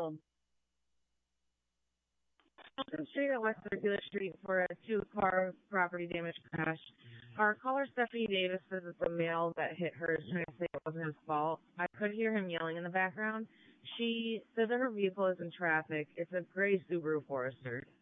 Street at West Circular Street for a two-car property damage crash. Our caller Stephanie Davis says it's a male that hit her, trying to say it wasn't his fault. I could hear him yelling in the background. She says that her vehicle is in traffic. It's a gray Subaru Forester.